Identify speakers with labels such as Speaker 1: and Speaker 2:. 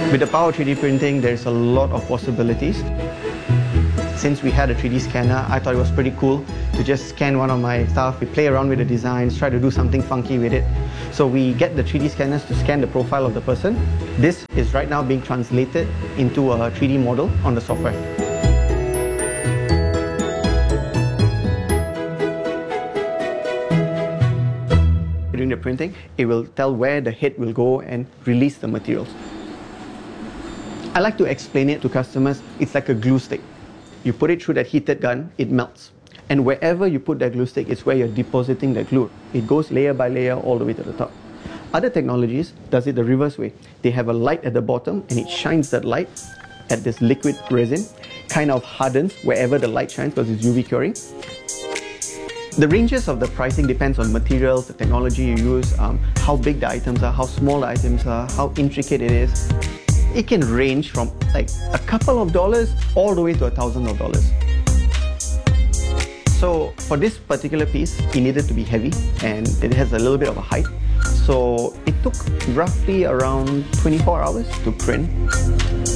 Speaker 1: With the power of 3D printing, there's a lot of possibilities. Since we had a 3D scanner, I thought it was pretty cool to just scan one of my stuff. We play around with the designs, try to do something funky with it. So we get the 3D scanners to scan the profile of the person. This is right now being translated into a 3D model on the software. During the printing, it will tell where the head will go and release the materials. I like to explain it to customers, it's like a glue stick. You put it through that heated gun, it melts. And wherever you put that glue stick, it's where you're depositing that glue. It goes layer by layer all the way to the top. Other technologies does it the reverse way. They have a light at the bottom and it shines that light at this liquid resin, kind of hardens wherever the light shines because it's UV curing. The ranges of the pricing depends on materials, the technology you use, how big the items are, how small the items are, how intricate it is. It can range from like a couple of dollars all the way to $1,000. So for this particular piece, it needed to be heavy and it has a little bit of a height. So it took roughly around 24 hours to print.